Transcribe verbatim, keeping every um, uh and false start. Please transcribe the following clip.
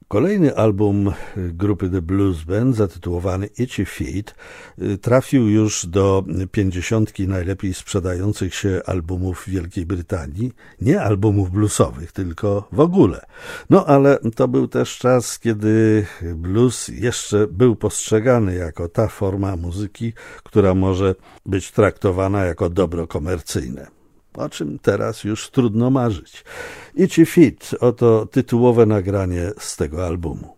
Kolejny album grupy The Blues Band, zatytułowany Itchy Feet, trafił już do pięćdziesiątki najlepiej sprzedających się albumów w Wielkiej Brytanii. Nie albumów bluesowych, tylko w ogóle. No ale to był też czas, kiedy blues jeszcze był postrzegany jako ta forma muzyki, która może być traktowana jako dobro komercyjne. O czym teraz już trudno marzyć. Itchy Feet, oto tytułowe nagranie z tego albumu.